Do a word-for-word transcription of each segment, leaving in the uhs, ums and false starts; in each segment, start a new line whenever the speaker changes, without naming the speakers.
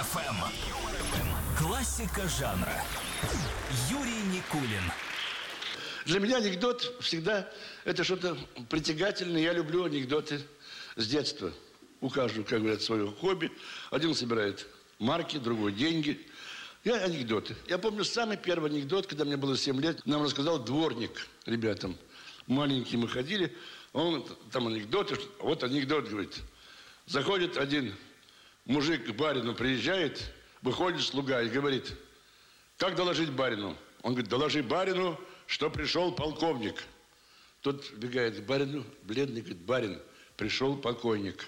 эф эм. Классика жанра. Юрий Никулин.
Для меня анекдот всегда это что-то притягательное. Я люблю анекдоты с детства. У каждого, как говорят, свое хобби. Один собирает марки, другой деньги. Я анекдоты. Я помню самый первый анекдот, когда мне было семь лет. Нам рассказал дворник ребятам. Маленькие мы ходили. Он там анекдоты. Вот анекдот, говорит. Заходит один мужик к барину, приезжает, выходит слуга и говорит: как доложить барину? Он говорит: доложи барину, что пришел полковник. Тот бегает к барину, бледный, говорит: барин, пришел покойник.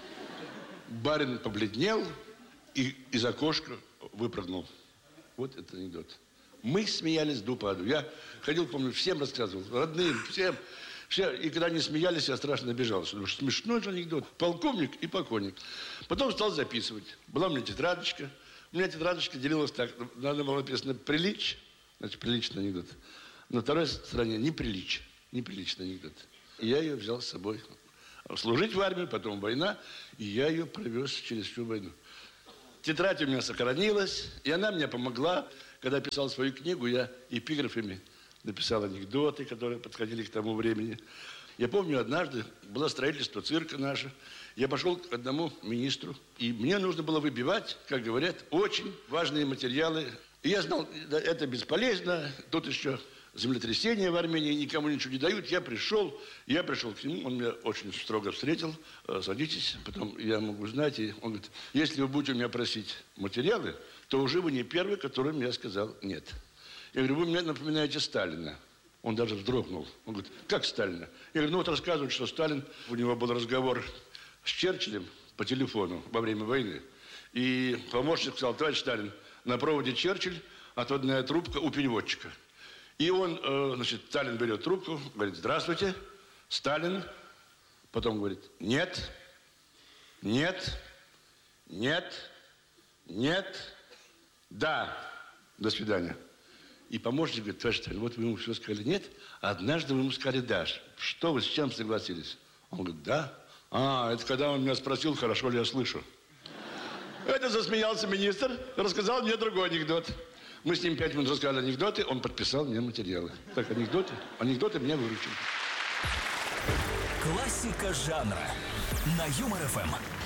Барин побледнел и из окошка выпрыгнул. Вот это анекдот. Мы смеялись до упаду. Я ходил, помню, всем рассказывал, родным, всем. Все, и когда они смеялись, я страшно обижался. Потому что смешной же анекдот. Полковник и покойник. Потом стал записывать. Была у меня тетрадочка. У меня тетрадочка делилась так. Надо было написано «прилич». Значит, приличный анекдот. На второй стороне «неприлич». Неприличный анекдот. И я ее взял с собой. Служить в армии, потом война. И я ее провез через всю войну. Тетрадь у меня сохранилась. И она мне помогла. Когда я писал свою книгу, я эпиграфами написал анекдоты, которые подходили к тому времени. Я помню, однажды было строительство цирка наше. Я пошел к одному министру, и мне нужно было выбивать, как говорят, очень важные материалы. И я знал, это бесполезно, тут еще землетрясение в Армении, никому ничего не дают. Я пришел, я пришел к нему, он меня очень строго встретил. Садитесь, потом я могу знать. И он говорит: если вы будете у меня просить материалы, то уже вы не первый, которым я сказал нет. Я говорю: вы мне напоминаете Сталина. Он даже вздрогнул. Он говорит: как Сталина? Я говорю: ну вот рассказывают, что Сталин, у него был разговор с Черчиллем по телефону во время войны. И помощник сказал: товарищ Сталин, на проводе Черчилль, отводная трубка у переводчика. И он, э, значит, Сталин берет трубку, говорит: здравствуйте, Сталин. Потом говорит: нет, нет, нет, нет, да, до свидания. И помощник говорит: товарищ Сталин, вот вы ему все сказали нет, а однажды вы ему сказали да. Что вы, с чем согласились? Он говорит: да. А, это когда он меня спросил, хорошо ли я слышу. Это засмеялся министр, рассказал мне другой анекдот. Мы с ним пять минут рассказали анекдоты, он подписал мне материалы. Так, анекдоты, анекдоты меня выручили.
Классика жанра на Юмор эф эм.